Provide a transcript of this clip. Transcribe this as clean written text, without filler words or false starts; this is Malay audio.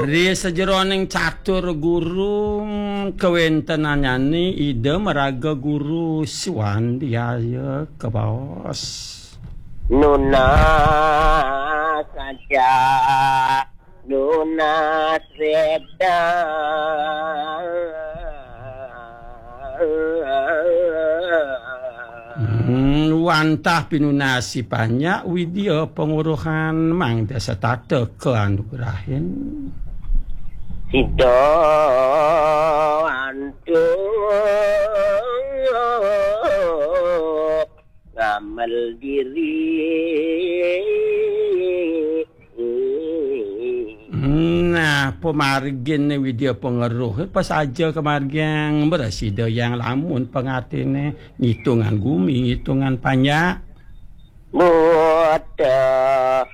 Ari sajeroning catur guru kewentenannya ni ide meraga guru Siwan dia ke bawah. Nuna saja Nuna Sreda wantah pinunasi banyak widya penguruhan mang desa tata keanugerahin Sido antung ngamal diri nah pemargin ni widya pengeruh apa saja kemargin berasida yang lamun pengatine ngitungan gumi ngitungan panjang muda